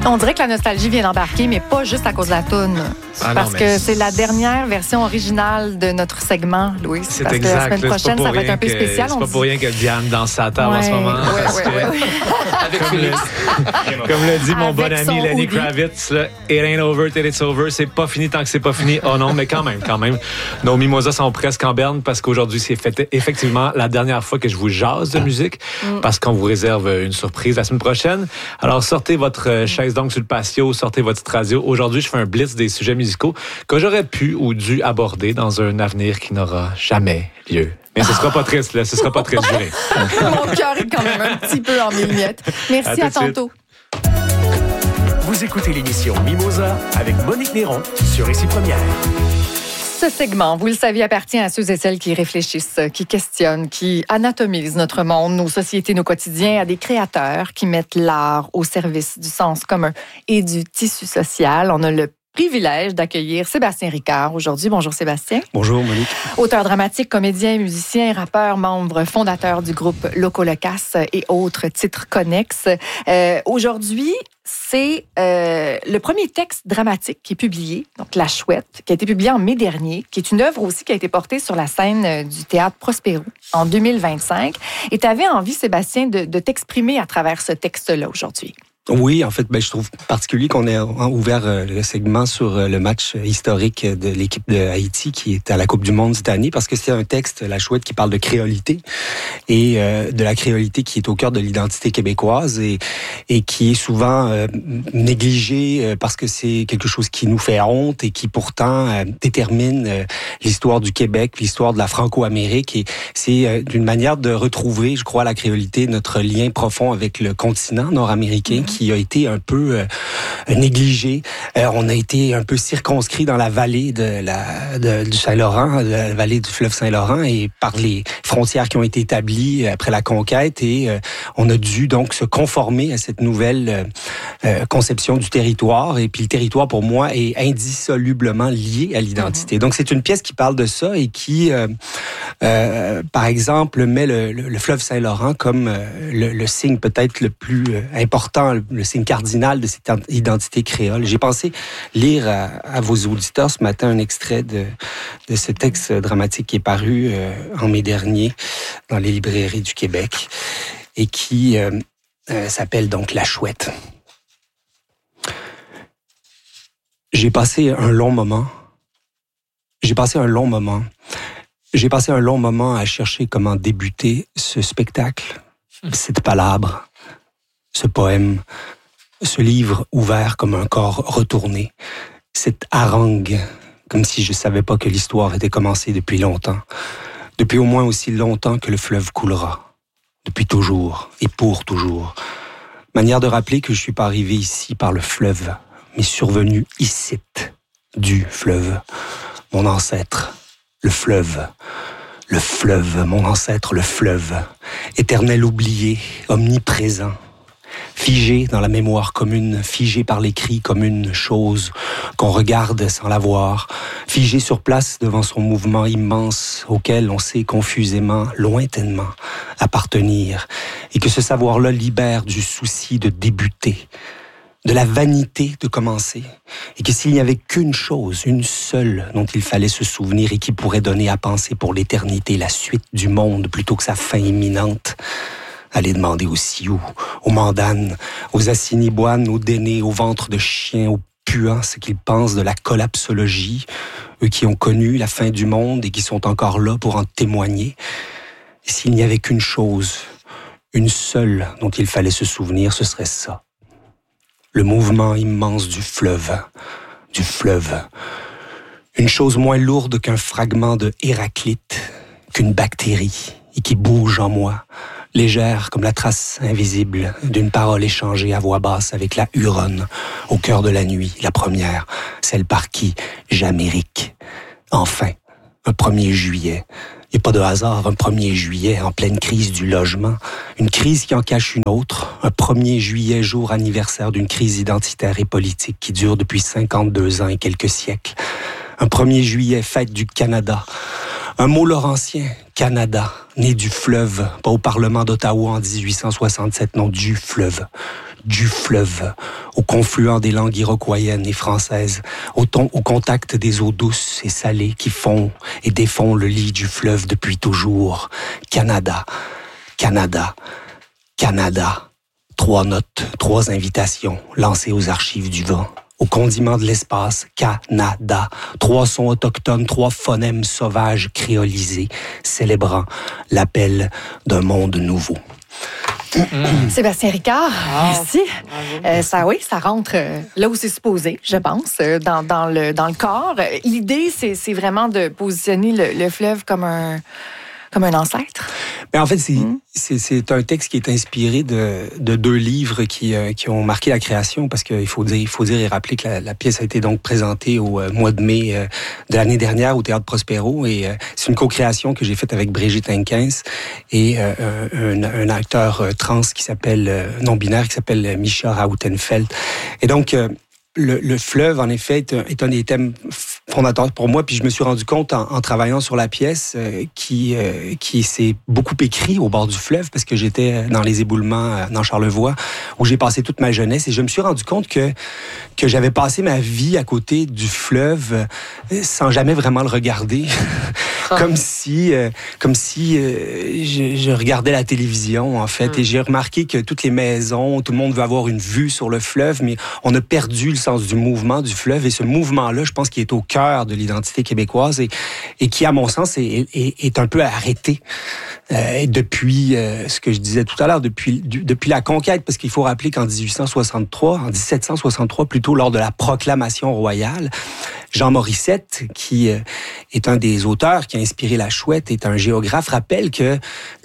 On dirait que la nostalgie vient d'embarquer, mais pas juste à cause de la toune. Parce que c'est la dernière version originale de notre segment, Louis. C'est parce exact. que la semaine prochaine, ça va être un peu spécial. C'est pas pour rien que Diane danse sa table en ce moment. Oui. Avec comme l'a dit mon bon ami Lenny Kravitz, là, it ain't over till it's over. C'est pas fini tant que c'est pas fini. Oh non, mais quand même. Nos mimosas sont presque en berne parce qu'aujourd'hui, c'est effectivement la dernière fois que je vous jase de musique parce qu'on vous réserve une surprise la semaine prochaine. Alors, sortez votre chaise donc sur le patio, sortez votre petite radio. Aujourd'hui, je fais un blitz des sujets musicaux que j'aurais pu ou dû aborder dans un avenir qui n'aura jamais lieu. Mais ce sera pas triste, là. Ce sera pas triste, juré. Mon cœur est quand même un petit peu en mille-miettes. Merci, à tantôt. Vous écoutez l'émission Mimosa avec Monique Néron sur Ici Première. Ce segment, vous le savez, appartient à ceux et celles qui réfléchissent, qui questionnent, qui anatomisent notre monde, nos sociétés, nos quotidiens, à des créateurs qui mettent l'art au service du sens commun et du tissu social. On a le privilège d'accueillir Sébastien Ricard aujourd'hui. Bonjour Sébastien. Bonjour Monique. Auteur dramatique, comédien, musicien, rappeur, membre fondateur du groupe Loco Locas et autres titres connexes. Aujourd'hui, c'est le premier texte dramatique qui est publié, donc La Chouette, qui a été publié en mai dernier, qui est une œuvre aussi qui a été portée sur la scène du Théâtre Prospero en 2025. Et tu avais envie, Sébastien, de t'exprimer à travers ce texte-là aujourd'hui. Oui, en fait, je trouve particulier qu'on ait ouvert le segment sur le match historique de l'équipe de Haïti qui est à la Coupe du Monde cette année, parce que c'est un texte, La Chouette, qui parle de créolité et de la créolité qui est au cœur de l'identité québécoise et qui est souvent négligée parce que c'est quelque chose qui nous fait honte et qui pourtant détermine l'histoire du Québec, l'histoire de la Franco-Amérique. Et c'est d'une manière de retrouver, je crois, la créolité, notre lien profond avec le continent nord-américain, qui a été un peu négligé. On a été un peu circonscrit dans la vallée du Saint-Laurent, la vallée du fleuve Saint-Laurent, et par les frontières qui ont été établies après la conquête. Et on a dû donc se conformer à cette nouvelle conception du territoire. Et puis le territoire, pour moi, est indissolublement lié à l'identité. Donc c'est une pièce qui parle de ça et qui, par exemple, met le fleuve Saint-Laurent comme le signe peut-être le plus important, le signe cardinal de cette identité créole. J'ai pensé lire à vos auditeurs ce matin un extrait de ce texte dramatique qui est paru en mai dernier dans les librairies du Québec et qui s'appelle donc La Chouette. J'ai passé un long moment à chercher comment débuter ce spectacle, cette palabre, ce poème, ce livre ouvert comme un corps retourné, cette harangue, comme si je ne savais pas que l'histoire était commencée depuis longtemps, depuis au moins aussi longtemps que le fleuve coulera, depuis toujours et pour toujours. Manière de rappeler que je ne suis pas arrivé ici par le fleuve, mais survenu ici, du fleuve, mon ancêtre, le fleuve, mon ancêtre, le fleuve, éternel oublié, omniprésent, figé dans la mémoire commune, figé par l'écrit comme une chose qu'on regarde sans la voir, figé sur place devant son mouvement immense auquel on sait confusément, lointainement, appartenir, et que ce savoir-là libère du souci de débuter, de la vanité de commencer, et que s'il n'y avait qu'une chose, une seule, dont il fallait se souvenir et qui pourrait donner à penser pour l'éternité la suite du monde plutôt que sa fin imminente, allez demander aux Sioux, aux Mandanes, aux Assiniboines, aux Dénés, aux ventres de chiens, aux puants, ce qu'ils pensent de la collapsologie, eux qui ont connu la fin du monde et qui sont encore là pour en témoigner. Et s'il n'y avait qu'une chose, une seule dont il fallait se souvenir, ce serait ça. Le mouvement immense du fleuve. Une chose moins lourde qu'un fragment de Héraclite, qu'une bactérie, et qui bouge en moi, légère comme la trace invisible d'une parole échangée à voix basse avec la Huronne, au cœur de la nuit, la première, celle par qui j'amérique. Enfin, un 1er juillet. Il n'y a pas de hasard, un 1er juillet en pleine crise du logement. Une crise qui en cache une autre. Un 1er juillet, jour anniversaire d'une crise identitaire et politique qui dure depuis 52 ans et quelques siècles. Un 1er juillet, fête du Canada. Un mot laurentien, Canada, né du fleuve, pas au Parlement d'Ottawa en 1867, non, du fleuve. du fleuve, au confluent des langues iroquoiennes et françaises, au contact des eaux douces et salées qui font et défont le lit du fleuve depuis toujours. Canada, Canada, Canada. 3 notes, 3 invitations lancées aux archives du vent. Au condiment de l'espace, Canada. 3 sons autochtones, 3 phonèmes sauvages créolisés, célébrant l'appel d'un monde nouveau. Sébastien Ricard, merci. Ça rentre là où c'est supposé, je pense, dans le corps. L'idée, c'est vraiment de positionner le fleuve comme un ancêtre. Mais en fait, c'est un texte qui est inspiré de 2 livres qui ont marqué la création, parce qu'il faut dire et rappeler que la pièce a été donc présentée au mois de mai de l'année dernière au Théâtre Prospero, et c'est une co-création que j'ai faite avec Brigitte Henkens et un acteur trans non-binaire qui s'appelle Misha Rautenfeld. Et donc, le fleuve, en effet, est un des thèmes fondateurs pour moi. Puis je me suis rendu compte en travaillant sur la pièce qui s'est beaucoup écrit au bord du fleuve, parce que j'étais dans les éboulements dans Charlevoix, où j'ai passé toute ma jeunesse. Et je me suis rendu compte que j'avais passé ma vie à côté du fleuve sans jamais vraiment le regarder. Comme si je regardais la télévision, en fait. Et j'ai remarqué que toutes les maisons, tout le monde veut avoir une vue sur le fleuve, mais on a perdu le sens du mouvement du fleuve. Et ce mouvement-là, je pense qu'il est au cœur de l'identité québécoise et qui, à mon sens, est un peu arrêté depuis ce que je disais tout à l'heure, depuis la conquête, parce qu'il faut rappeler qu'en 1763 plutôt, lors de la proclamation royale, Jean Morissette, qui est un des auteurs qui a inspiré La Chouette, est un géographe, rappelle que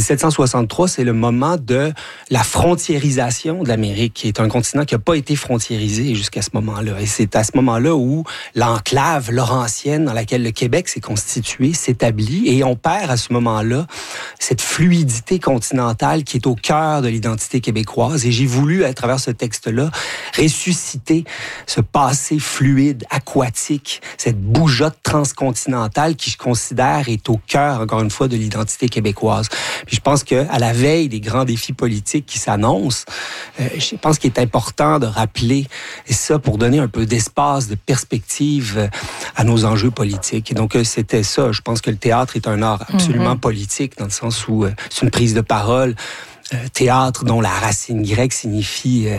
1763, c'est le moment de la frontiérisation de l'Amérique, qui est un continent qui n'a pas été frontiérisé jusqu'à ce moment-là. Et c'est à ce moment-là où l'enclave laurentienne dans laquelle le Québec s'est constitué s'établit, et on perd à ce moment-là cette fluidité continentale qui est au cœur de l'identité québécoise. Et j'ai voulu, à travers ce texte-là, ressusciter ce passé fluide, aquatique, cette bougeotte transcontinentale qui, je considère, est au cœur, encore une fois, de l'identité québécoise. Puis je pense qu'à la veille des grands défis politiques qui s'annoncent, je pense qu'il est important de rappeler ça pour donner un peu d'espace, de perspective à nos enjeux politiques. Et donc, c'était ça. Je pense que le théâtre est un art absolument politique, dans le sens où c'est une prise de parole. Théâtre, dont la racine grecque signifie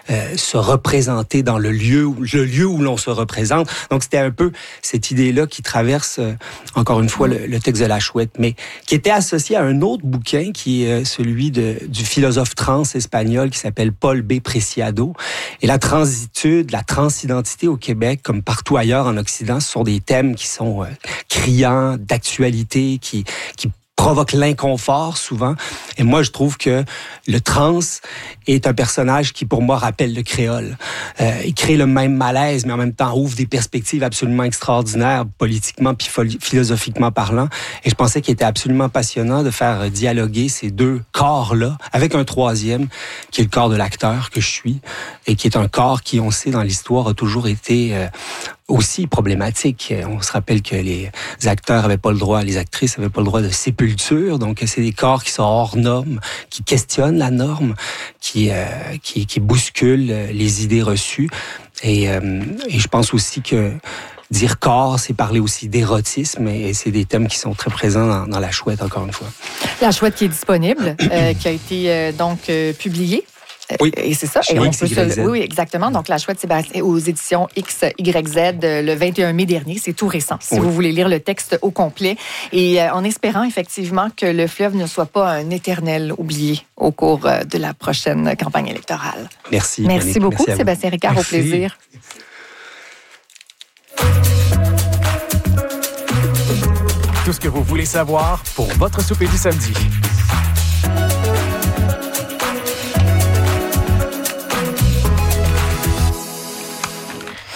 se représenter dans le lieu où l'on se représente. Donc, c'était un peu cette idée-là qui traverse, encore une fois, le texte de La Chouette, mais qui était associé à un autre bouquin qui est celui du philosophe trans espagnol qui s'appelle Paul B. Preciado. Et la transitude, la transidentité au Québec, comme partout ailleurs en Occident, ce sont des thèmes qui sont criants, d'actualité, qui provoque l'inconfort souvent. Et moi, je trouve que le trans est un personnage qui, pour moi, rappelle le créole. Il crée le même malaise, mais en même temps ouvre des perspectives absolument extraordinaires, politiquement puis philosophiquement parlant. Et je pensais qu'il était absolument passionnant de faire dialoguer ces 2 corps-là avec un 3e, qui est le corps de l'acteur que je suis, et qui est un corps qui, on sait, dans l'histoire, a toujours été aussi problématique. On se rappelle que les acteurs avaient pas le droit, les actrices avaient pas le droit de sépulture, donc c'est des corps qui sont hors normes, qui questionnent la norme, qui bousculent les idées reçues. Et je pense aussi que dire corps, c'est parler aussi d'érotisme, et c'est des thèmes qui sont très présents dans La Chouette, encore une fois. La Chouette qui est disponible, qui a été publiée. Oui. Et c'est ça. Et on peut oui, exactement. Donc, La Chouette, c'est aux éditions XYZ le 21 mai dernier. C'est tout récent, si vous voulez lire le texte au complet. Et en espérant, effectivement, que le fleuve ne soit pas un éternel oublié au cours de la prochaine campagne électorale. Merci. Merci beaucoup, Sébastien Ricard. Au plaisir. Tout ce que vous voulez savoir pour votre souper du samedi.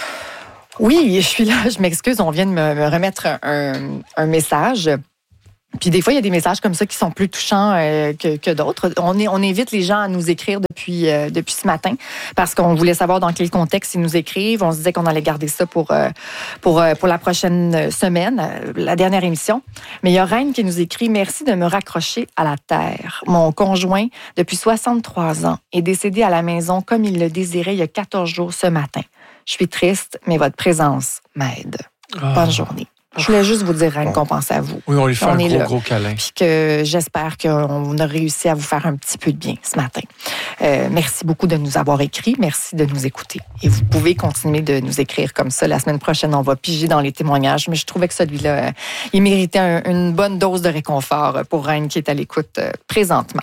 Oui, je suis là. Je m'excuse. On vient de me remettre un message Puis des fois, il y a des messages comme ça qui sont plus touchants que d'autres. On invite les gens à nous écrire depuis ce matin parce qu'on voulait savoir dans quel contexte ils nous écrivent. On se disait qu'on allait garder ça pour la prochaine semaine, la dernière émission. Mais il y a Reine qui nous écrit « Merci de me raccrocher à la terre. Mon conjoint, depuis 63 ans, est décédé à la maison comme il le désirait il y a 14 jours ce matin. Je suis triste, mais votre présence m'aide. Bonne journée. » Je voulais juste vous dire, Reine, qu'on pense à vous. Oui, on lui fait un gros câlin. Puis que j'espère qu'on a réussi à vous faire un petit peu de bien ce matin. Merci beaucoup de nous avoir écrit. Merci de nous écouter. Et vous pouvez continuer de nous écrire comme ça. La semaine prochaine, on va piger dans les témoignages. Mais je trouvais que celui-là, il méritait une bonne dose de réconfort pour Reine qui est à l'écoute présentement.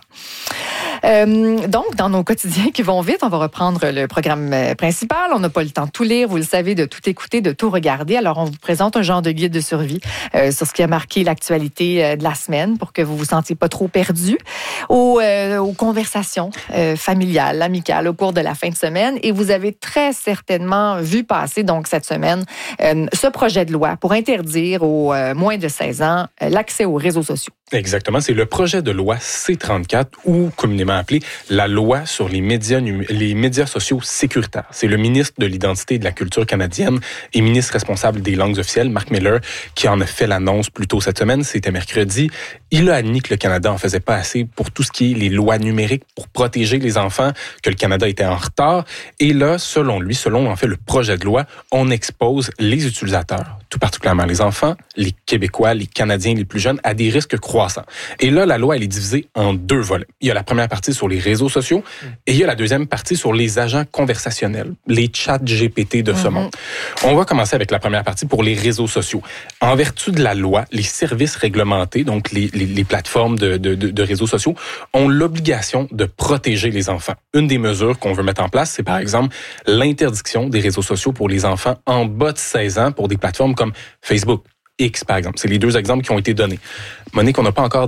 Donc, dans nos quotidiens qui vont vite, on va reprendre le programme principal. On n'a pas le temps de tout lire, vous le savez, de tout écouter, de tout regarder. Alors, on vous présente un genre de guide de survie sur ce qui a marqué l'actualité de la semaine pour que vous vous sentiez pas trop perdu aux conversations familiales, amicales au cours de la fin de semaine. Et vous avez très certainement vu passer, donc, cette semaine, ce projet de loi pour interdire aux moins de 16 ans l'accès aux réseaux sociaux. Exactement, c'est le projet de loi C-34 ou communément appelé la loi sur les médias sociaux sécuritaires. C'est le ministre de l'Identité et de la Culture canadienne et ministre responsable des langues officielles, Mark Miller, qui en a fait l'annonce plus tôt cette semaine. C'était mercredi. Il a admis que le Canada en faisait pas assez pour tout ce qui est les lois numériques pour protéger les enfants, que le Canada était en retard. Et là, selon lui, selon en fait le projet de loi, on expose les utilisateurs, tout particulièrement les enfants, les Québécois, les Canadiens les plus jeunes, à des risques croissants. Et là, la loi, elle est divisée en deux volets. Il y a la première partie sur les réseaux sociaux et il y a la deuxième partie sur les agents conversationnels, les chats GPT de ce monde. On va commencer avec la première partie pour les réseaux sociaux. En vertu de la loi, les services réglementés, donc les plateformes de réseaux sociaux, ont l'obligation de protéger les enfants. Une des mesures qu'on veut mettre en place, c'est par exemple l'interdiction des réseaux sociaux pour les enfants en bas de 16 ans pour des plateformes comme Facebook. X, par exemple. C'est les deux exemples qui ont été donnés. Monique, on n'a pas encore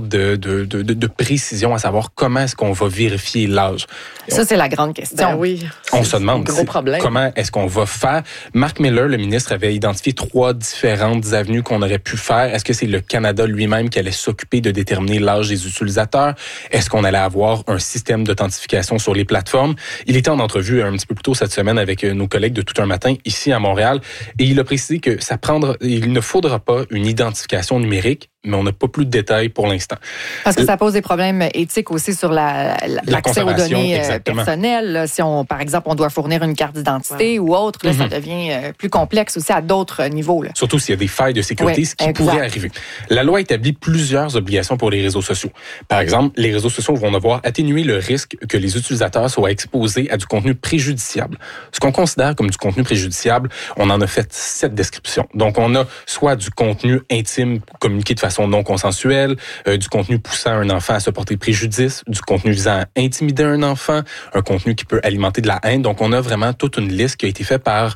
de précision à savoir comment est-ce qu'on va vérifier l'âge. Ça, c'est la grande question. Ben oui. On se demande comment est-ce qu'on va faire. Mark Miller, le ministre, avait identifié 3 différentes avenues qu'on aurait pu faire. Est-ce que c'est le Canada lui-même qui allait s'occuper de déterminer l'âge des utilisateurs? Est-ce qu'on allait avoir un système d'authentification sur les plateformes? Il était en entrevue un petit peu plus tôt cette semaine avec nos collègues de Tout un matin ici à Montréal et il a précisé que il ne faudra pas une identification numérique, mais on n'a pas plus de détails pour l'instant. Parce que ça pose des problèmes éthiques aussi sur l'accès aux données personnelles. Là, si par exemple, on doit fournir une carte d'identité ou autre, là, ça devient plus complexe aussi à d'autres niveaux. Là. Surtout s'il y a des failles de sécurité, ce qui pourrait arriver. La loi établit plusieurs obligations pour les réseaux sociaux. Par exemple, les réseaux sociaux vont devoir atténuer le risque que les utilisateurs soient exposés à du contenu préjudiciable. Ce qu'on considère comme du contenu préjudiciable, on en a fait 7 descriptions. Donc, on a soit du contenu intime communiqué de façon non consensuelle, du contenu poussant un enfant à se porter préjudice, du contenu visant à intimider un enfant, un contenu qui peut alimenter de la haine. Donc, on a vraiment toute une liste qui a été faite par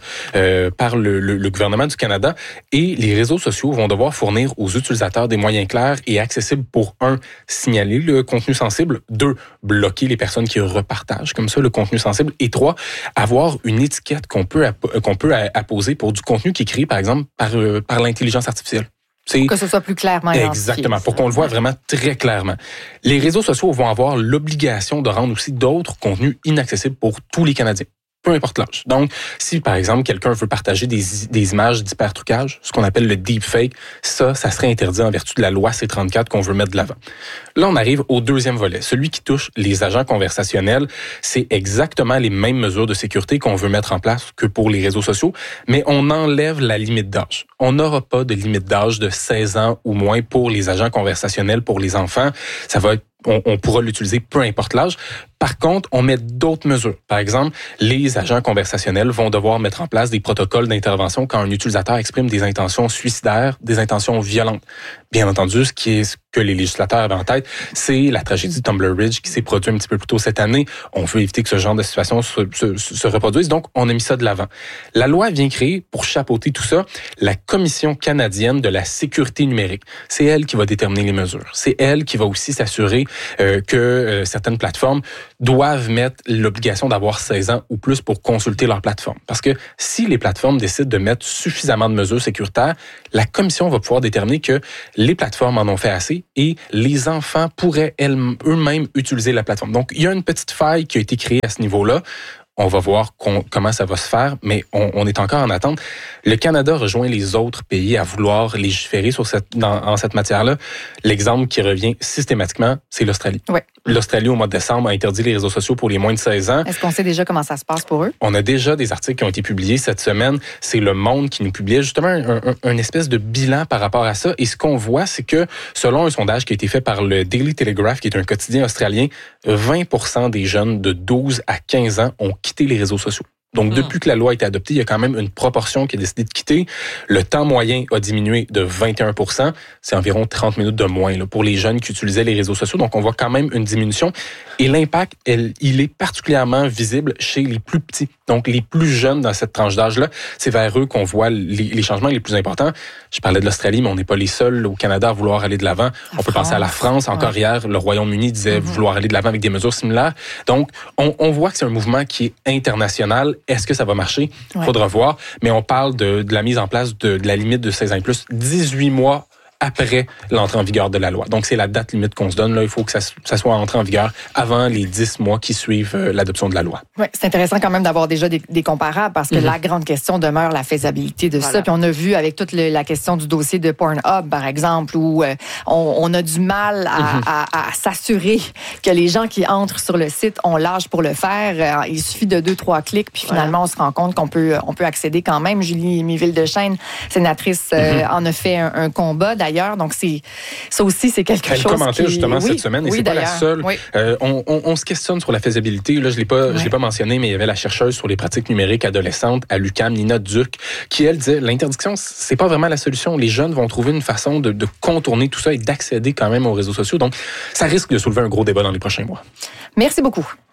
le gouvernement du Canada. Et les réseaux sociaux vont devoir fournir aux utilisateurs des moyens clairs et accessibles pour 1, signaler le contenu sensible, 2, bloquer les personnes qui repartagent comme ça le contenu sensible, et 3, avoir une étiquette qu'on peut apposer pour du contenu qui est créé, par exemple, par l'intelligence artificielle. Pour que ce soit plus clairement identifié. Exactement, pour qu'on le voit vraiment très clairement. Les réseaux sociaux vont avoir l'obligation de rendre aussi d'autres contenus inaccessibles pour tous les Canadiens, peu importe l'âge. Donc, si par exemple quelqu'un veut partager des images d'hypertrucage, ce qu'on appelle le deepfake, ça serait interdit en vertu de la loi C-34 qu'on veut mettre de l'avant. Là, on arrive au deuxième volet, celui qui touche les agents conversationnels. C'est exactement les mêmes mesures de sécurité qu'on veut mettre en place que pour les réseaux sociaux, mais on enlève la limite d'âge. On n'aura pas de limite d'âge de 16 ans ou moins pour les agents conversationnels pour les enfants. Ça va être on pourra l'utiliser peu importe l'âge. Par contre, on met d'autres mesures. Par exemple, les agents conversationnels vont devoir mettre en place des protocoles d'intervention quand un utilisateur exprime des intentions suicidaires, des intentions violentes. Bien entendu, ce que les législateurs avaient en tête, c'est la tragédie de Tumbler Ridge qui s'est produite un petit peu plus tôt cette année. On veut éviter que ce genre de situation se reproduise, donc on a mis ça de l'avant. La loi vient créer, pour chapeauter tout ça, la Commission canadienne de la sécurité numérique. C'est elle qui va déterminer les mesures. C'est elle qui va aussi s'assurer que certaines plateformes doivent mettre l'obligation d'avoir 16 ans ou plus pour consulter leur plateforme. Parce que si les plateformes décident de mettre suffisamment de mesures sécuritaires, la commission va pouvoir déterminer que les plateformes en ont fait assez et les enfants pourraient eux-mêmes utiliser la plateforme. Donc, il y a une petite faille qui a été créée à ce niveau-là. On va voir comment ça va se faire, mais on est encore en attente. Le Canada rejoint les autres pays à vouloir légiférer en cette matière-là. L'exemple qui revient systématiquement, c'est l'Australie. Ouais. L'Australie, au mois de décembre, a interdit les réseaux sociaux pour les moins de 16 ans. Est-ce qu'on sait déjà comment ça se passe pour eux? On a déjà des articles qui ont été publiés cette semaine. C'est Le Monde qui nous publiait justement un espèce de bilan par rapport à ça. Et ce qu'on voit, c'est que selon un sondage qui a été fait par le Daily Telegraph, qui est un quotidien australien, 20% des jeunes de 12 à 15 ans ont quitté les réseaux sociaux. Donc, depuis que la loi a été adoptée, il y a quand même une proportion qui a décidé de quitter. Le temps moyen a diminué de 21%. C'est environ 30 minutes de moins là, pour les jeunes qui utilisaient les réseaux sociaux. Donc, on voit quand même une diminution. Et l'impact, il est particulièrement visible chez les plus petits. Donc, les plus jeunes dans cette tranche d'âge-là, c'est vers eux qu'on voit les changements les plus importants. Je parlais de l'Australie, mais on n'est pas les seuls au Canada à vouloir aller de l'avant. On peut penser à la France. Encore hier, le Royaume-Uni disait vouloir aller de l'avant avec des mesures similaires. Donc, on voit que c'est un mouvement qui est international. Est-ce que ça va marcher? Il faudra voir. Mais on parle de la mise en place de la limite de 16 ans et plus, 18 mois après l'entrée en vigueur de la loi. Donc, c'est la date limite qu'on se donne. Là, il faut que ça soit entré en vigueur avant les 10 mois qui suivent l'adoption de la loi. Oui, c'est intéressant quand même d'avoir déjà des comparables parce que la grande question demeure la faisabilité de ça. Puis on a vu avec toute la question du dossier de Pornhub, par exemple, où on a du mal à s'assurer que les gens qui entrent sur le site ont l'âge pour le faire. Il suffit de 2-3 clics, puis finalement, on se rend compte qu'on peut accéder quand même. Julie Miville-Deschênes, sénatrice, en a fait un combat. D'ailleurs, donc ça aussi, c'est quelque chose. Elle commentait justement cette semaine, et c'est pas la seule. Oui. On se questionne sur la faisabilité. Là, je l'ai pas mentionné, mais il y avait la chercheuse sur les pratiques numériques adolescentes à l'UQAM, Nina Durk, qui elle disait l'interdiction, c'est pas vraiment la solution. Les jeunes vont trouver une façon de contourner tout ça et d'accéder quand même aux réseaux sociaux. Donc, ça risque de soulever un gros débat dans les prochains mois. Merci beaucoup.